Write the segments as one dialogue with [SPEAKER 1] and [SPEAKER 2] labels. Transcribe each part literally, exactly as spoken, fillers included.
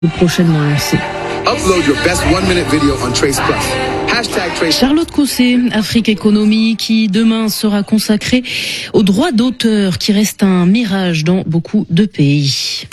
[SPEAKER 1] prochainement lancé.
[SPEAKER 2] Upload your best one-minute video on Trace Plus. Hashtag Trace.
[SPEAKER 1] Charlotte Cosset, Afrique Économie, qui demain sera consacrée aux droits d'auteur, qui reste un mirage dans beaucoup de pays.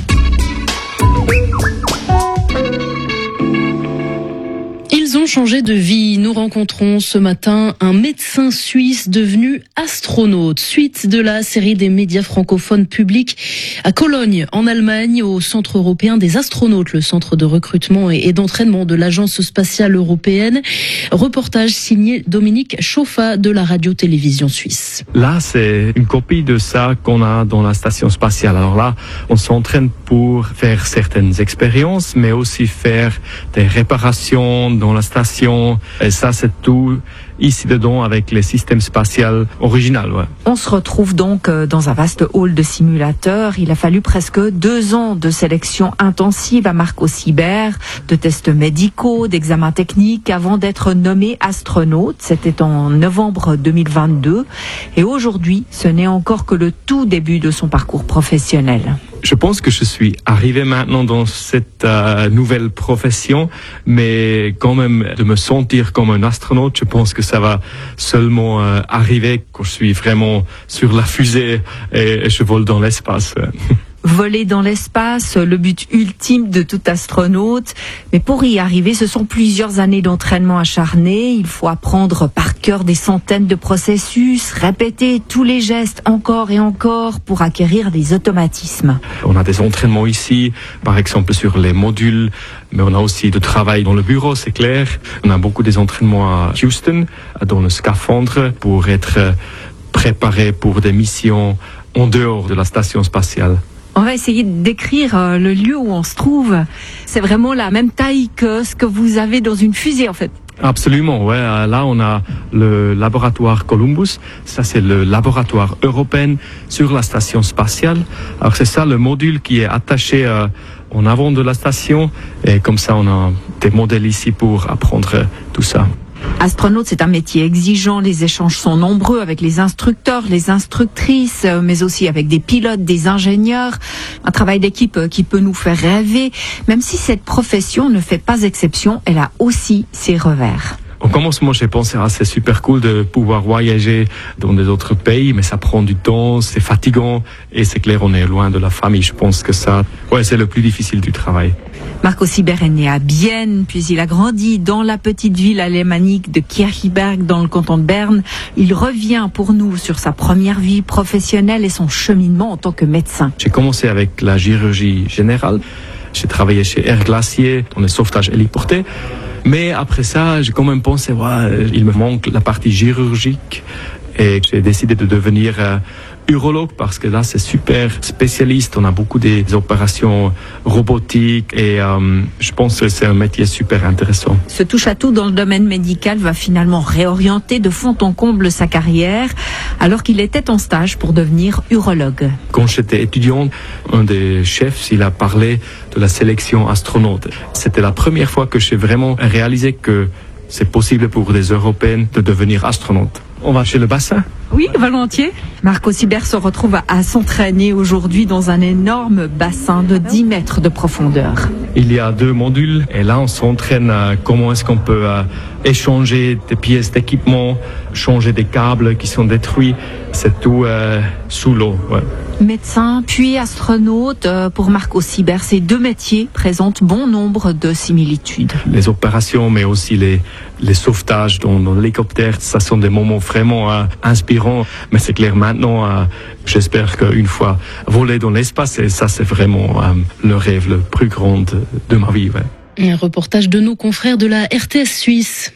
[SPEAKER 1] Ils ont changé de vie. Nous rencontrons ce matin un médecin suisse devenu astronaute, suite de la série des médias francophones publics à Cologne, en Allemagne, au Centre européen des astronautes, le centre de recrutement et d'entraînement de l'Agence spatiale européenne. Reportage signé Dominique Chauffa de la radio-télévision suisse.
[SPEAKER 3] Là, c'est une copie de ça qu'on a dans la station spatiale. Alors là, on s'entraîne pour faire certaines expériences, mais aussi faire des réparations dans la station. Et ça, c'est tout ici dedans avec les systèmes spatials originaux. Ouais.
[SPEAKER 4] On se retrouve donc dans un vaste hall de simulateurs. Il a fallu presque deux ans de sélection intensive à Marco Cyber, de tests médicaux, d'examens techniques avant d'être nommé astronaute. C'était en novembre deux mille vingt-deux. Et aujourd'hui, ce n'est encore que le tout début de son parcours professionnel.
[SPEAKER 3] Je pense que je suis arrivé maintenant dans cette euh, nouvelle profession, mais quand même de me sentir comme un astronaute, je pense que ça va seulement euh, arriver quand je suis vraiment sur la fusée et, et je vole dans l'espace.
[SPEAKER 4] Voler dans l'espace, le but ultime de tout astronaute. Mais pour y arriver, ce sont plusieurs années d'entraînement acharné. Il faut apprendre par cœur des centaines de processus, répéter tous les gestes encore et encore pour acquérir des automatismes.
[SPEAKER 3] On a des entraînements ici, par exemple sur les modules, mais on a aussi du travail dans le bureau, c'est clair. On a beaucoup des entraînements à Houston, dans le scaphandre, pour être préparé pour des missions en dehors de la station spatiale.
[SPEAKER 4] On va essayer de décrire le lieu où on se trouve. C'est vraiment la même taille que ce que vous avez dans une fusée, en fait.
[SPEAKER 3] Absolument, ouais. Là, on a le laboratoire Columbus. Ça, c'est le laboratoire européen sur la station spatiale. Alors, c'est ça le module qui est attaché euh, en avant de la station. Et comme ça, on a des modèles ici pour apprendre tout ça.
[SPEAKER 4] Astronaute, c'est un métier exigeant. Les échanges sont nombreux avec les instructeurs, les instructrices, mais aussi avec des pilotes, des ingénieurs. Un travail d'équipe qui peut nous faire rêver. Même si cette profession ne fait pas exception, elle a aussi ses revers.
[SPEAKER 3] Au commencement, j'ai pensé, ah, c'est super cool de pouvoir voyager dans des autres pays, mais ça prend du temps, c'est fatigant, et c'est clair, on est loin de la famille. Je pense que ça, ouais, c'est le plus difficile du travail.
[SPEAKER 4] Marco Cyber est né à Bienne, puis il a grandi dans la petite ville alémanique de Kirchberg, dans le canton de Berne. Il revient pour nous sur sa première vie professionnelle et son cheminement en tant que médecin.
[SPEAKER 3] J'ai commencé avec la chirurgie générale. J'ai travaillé chez Air Glacier, dans le sauvetage héliporté. Mais après ça, j'ai quand même pensé, ouais, il me manque la partie chirurgique. Et j'ai décidé de devenir euh, urologue parce que là, c'est super spécialiste. On a beaucoup des opérations robotiques et euh, je pense que c'est un métier super intéressant.
[SPEAKER 4] Ce touche-à-tout dans le domaine médical va finalement réorienter de fond en comble sa carrière alors qu'il était en stage pour devenir urologue.
[SPEAKER 3] Quand j'étais étudiant, un des chefs, il a parlé de la sélection astronaute. C'était la première fois que j'ai vraiment réalisé que c'est possible pour des Européens de devenir astronautes. On va chez le bassin?
[SPEAKER 4] Oui, volontiers. Marco Cyber se retrouve à, à s'entraîner aujourd'hui dans un énorme bassin de dix mètres de profondeur.
[SPEAKER 3] Il y a deux modules et là on s'entraîne à comment est-ce qu'on peut euh, échanger des pièces d'équipement, changer des câbles qui sont détruits. C'est tout euh, sous l'eau. Ouais.
[SPEAKER 4] Médecin puis astronaute, euh, pour Marco Cyber, ces deux métiers présentent bon nombre de similitudes.
[SPEAKER 3] Les opérations, mais aussi les, les sauvetages dans, dans l'hélicoptère, ça sont des moments vraiment euh, inspirants. Mais c'est clair, maintenant, euh, j'espère qu'une fois voler dans l'espace, et ça c'est vraiment euh, le rêve le plus grand de, de ma vie. Ouais.
[SPEAKER 1] Un reportage de nos confrères de la R T S suisse.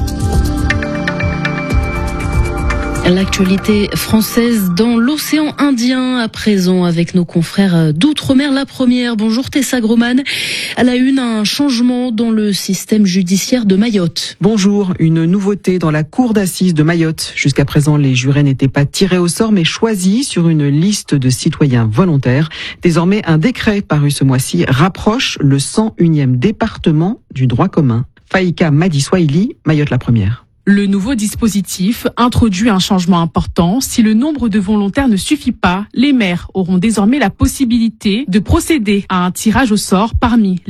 [SPEAKER 1] L'actualité française dans l'océan Indien à présent avec nos confrères d'outre-mer. La première, bonjour Tessa Groman. À la une, un changement dans le système judiciaire de Mayotte.
[SPEAKER 5] Bonjour, une nouveauté dans la cour d'assises de Mayotte. Jusqu'à présent, les jurés n'étaient pas tirés au sort mais choisis sur une liste de citoyens volontaires. Désormais, un décret paru ce mois-ci rapproche le cent unième département du droit commun. Faïka Madi Swahili, Mayotte la première.
[SPEAKER 6] Le nouveau dispositif introduit un changement important. Si le nombre de volontaires ne suffit pas, les maires auront désormais la possibilité de procéder à un tirage au sort parmi